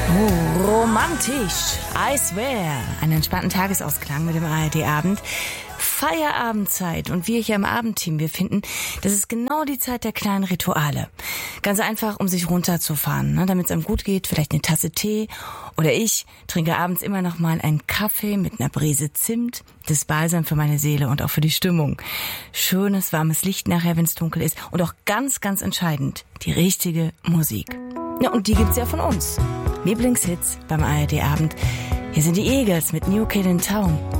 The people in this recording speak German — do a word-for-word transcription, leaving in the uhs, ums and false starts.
Oh, romantisch. I swear. Einen entspannten Tagesausklang mit dem A R D-Abend. Feierabendzeit. Und wir hier im Abendteam, wir finden, das ist genau die Zeit der kleinen Rituale. Ganz einfach, um sich runterzufahren, ne? Damit es einem gut geht, vielleicht eine Tasse Tee. Oder ich trinke abends immer noch mal einen Kaffee mit einer Prise Zimt. Das ist Balsam für meine Seele und auch für die Stimmung. Schönes, warmes Licht nachher, wenn es dunkel ist. Und auch ganz, ganz entscheidend, die richtige Musik. Ja, und die gibt's ja von uns. Lieblingshits beim A R D-Abend. Hier sind die Eagles mit New Kid in Town.